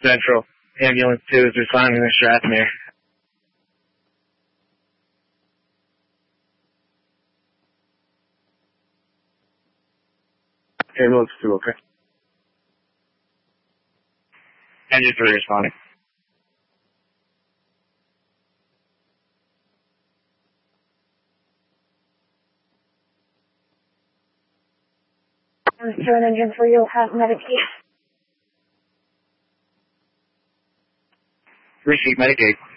Central. Ambulance 2 is responding to Strathmere. Ambulance 2, okay. Engine 3 responding. Turn engine 3, you'll have Medicaid. Receipt Medicaid.